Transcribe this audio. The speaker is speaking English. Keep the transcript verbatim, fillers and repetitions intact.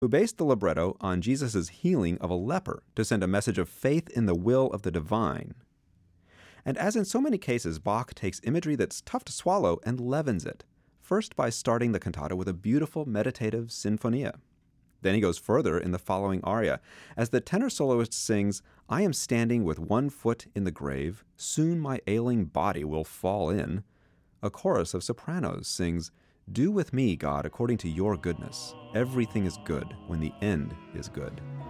who based the libretto on Jesus' healing of a leper to send a message of faith in the will of the divine. And as in so many cases, Bach takes imagery that's tough to swallow and leavens it, first by starting the cantata with a beautiful meditative sinfonia. Then he goes further in the following aria, as the tenor soloist sings, "I am standing with one foot in the grave, soon my ailing body will fall in." A chorus of sopranos sings, "Do with me, God, according to your goodness. Everything is good when the end is good."